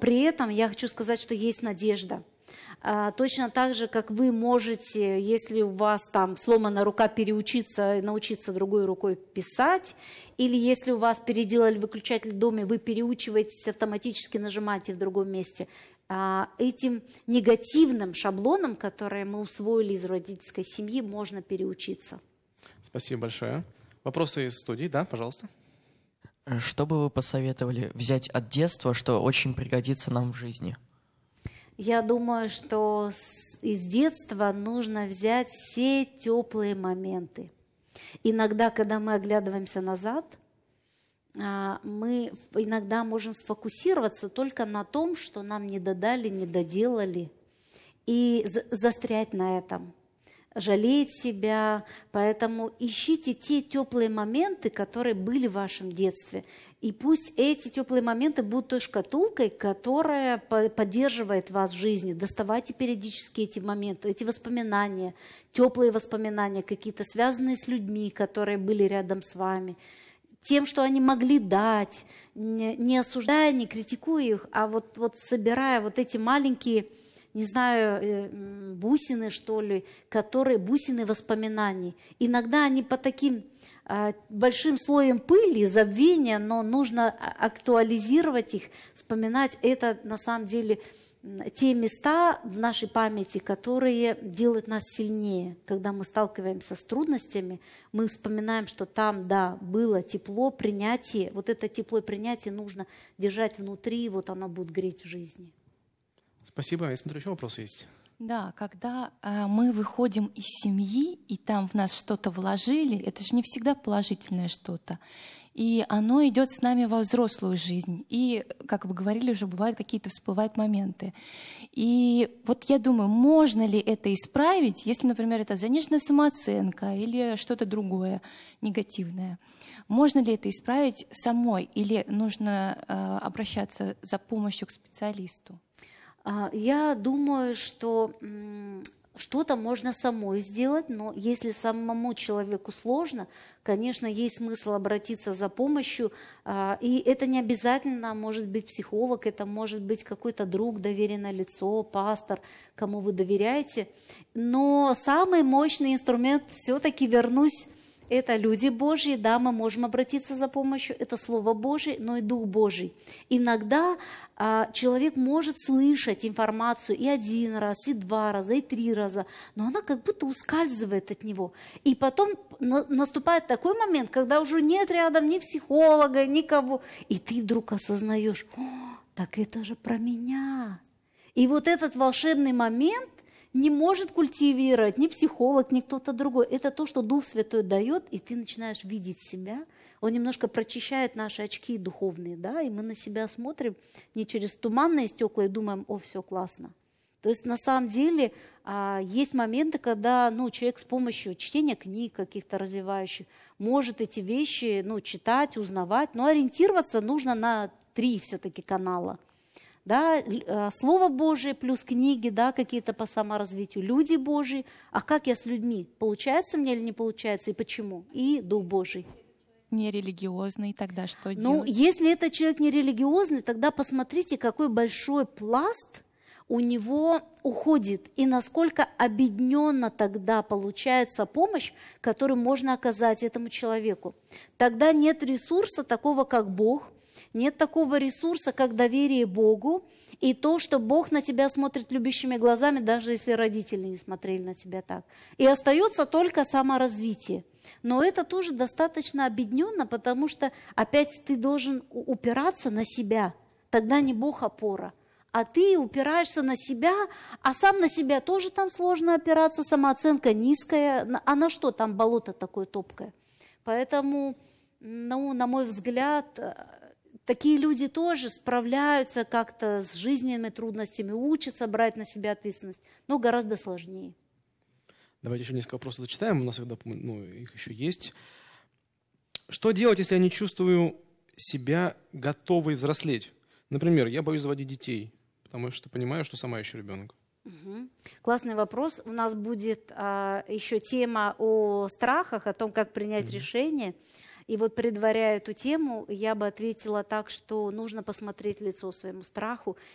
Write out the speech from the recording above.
при этом я хочу сказать, что есть надежда. Точно так же, как вы можете, если у вас там сломана рука, переучиться, научиться другой рукой писать, или если у вас переделали выключатель в доме, вы переучиваетесь, автоматически нажимаете в другом месте. Этим негативным шаблоном, которые мы усвоили из родительской семьи, можно переучиться. Спасибо большое. Вопросы из студии? Да, пожалуйста. Что бы вы посоветовали взять от детства, что очень пригодится нам в жизни? Я думаю, что из детства нужно взять все теплые моменты. Иногда, когда мы оглядываемся назад, мы иногда можем сфокусироваться только на том, что нам не додали, не доделали, и застрять на этом, жалеть себя. Поэтому ищите те теплые моменты, которые были в вашем детстве. И пусть эти теплые моменты будут той шкатулкой, которая поддерживает вас в жизни. Доставайте периодически эти моменты, эти воспоминания, теплые воспоминания, какие-то связанные с людьми, которые были рядом с вами, тем, что они могли дать, не осуждая, не критикуя их, а вот собирая вот эти маленькие, не знаю, бусины, что ли, которые бусины воспоминаний. Иногда они по таким большим слоем пыли, забвения, но нужно актуализировать их, вспоминать. Это на самом деле те места в нашей памяти, которые делают нас сильнее. Когда мы сталкиваемся с трудностями, мы вспоминаем, что там, да, было тепло, принятие. Вот это тепло и принятие нужно держать внутри, вот оно будет греть в жизни. Спасибо. Я смотрю, еще вопросы есть. Да, когда мы выходим из семьи, и там в нас что-то вложили, это же не всегда положительное что-то. И оно идет с нами во взрослую жизнь. И, как вы говорили, уже бывают какие-то всплывают моменты. И вот я думаю, можно ли это исправить, если, например, это заниженная самооценка или что-то другое негативное. Можно ли это исправить самой или нужно обращаться за помощью к специалисту? Я думаю, что что-то можно самой сделать, но если самому человеку сложно, конечно, есть смысл обратиться за помощью. И это не обязательно может быть психолог, это может быть какой-то друг, доверенное лицо, пастор, кому вы доверяете. Но самый мощный инструмент, все-таки вернусь, это люди Божьи, да, мы можем обратиться за помощью, это Слово Божье, но и Дух Божий. Иногда человек может слышать информацию и 1 раз, и 2 раза, и 3 раза, но она как будто ускальзывает от него. И потом наступает такой момент, когда уже нет рядом ни психолога, никого, и ты вдруг осознаешь, так это же про меня. И вот этот волшебный момент не может культивировать ни психолог, ни кто-то другой. Это то, что Дух Святой дает, и ты начинаешь видеть себя. Он немножко прочищает наши очки духовные, да, и мы на себя смотрим не через туманные стекла и думаем, о, все классно. То есть на самом деле есть моменты, когда человек с помощью чтения книг каких-то развивающих может эти вещи читать, узнавать, но ориентироваться нужно на 3 все-таки канала. Да, Слово Божие плюс книги, да, какие-то по саморазвитию, люди Божьи. А как я с людьми? Получается мне или не получается? И почему? И Дух Божий. Нерелигиозный, тогда что делать? Если этот человек нерелигиозный, тогда посмотрите, какой большой пласт у него уходит. И насколько объединенно тогда получается помощь, которую можно оказать этому человеку. Тогда нет ресурса такого, как Бог. Нет такого ресурса, как доверие Богу, и то, что Бог на тебя смотрит любящими глазами, даже если родители не смотрели на тебя так. И остается только саморазвитие. Но это тоже достаточно объединенно, потому что опять ты должен упираться на себя. Тогда не Бог опора, а ты упираешься на себя, а сам на себя тоже там сложно опираться, самооценка низкая. А на что там болото такое топкое? Поэтому, на мой взгляд, такие люди тоже справляются как-то с жизненными трудностями, учатся брать на себя ответственность, но гораздо сложнее. Давайте еще несколько вопросов зачитаем, у нас их еще есть. Что делать, если я не чувствую себя готовой взрослеть? Например, я боюсь заводить детей, потому что понимаю, что сама еще ребенок. Угу. Классный вопрос. У нас будет еще тема о страхах, о том, как принять решение. И вот, предваряя эту тему, я бы ответила так, что нужно посмотреть в лицо своему страху